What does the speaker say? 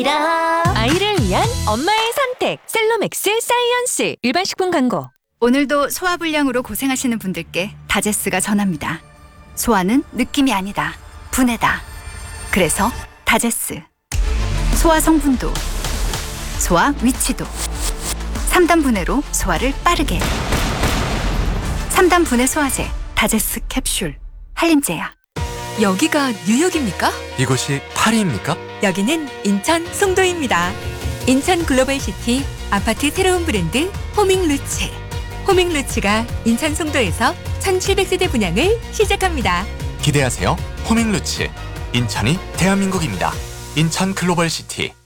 아이를 위한 엄마의 선택 셀로맥스 사이언스. 일반 식품 광고. 오늘도 소화불량으로 고생하시는 분들께 다제스가 전합니다. 소화는 느낌이 아니다. 분해다. 그래서 다제스. 소화 성분도, 소화 위치도, 3단 분해로 소화를 빠르게. 3단 분해 소화제 다제스 캡슐. 한림제야. 여기가 뉴욕입니까? 이곳이 파리입니까? 여기는 인천 송도입니다. 인천 글로벌시티 아파트 새로운 브랜드 호밍루츠. 호밍루츠가 인천 송도에서 1700세대 분양을 시작합니다. 기대하세요. 호밍루츠. 인천이 대한민국입니다. 인천 글로벌시티.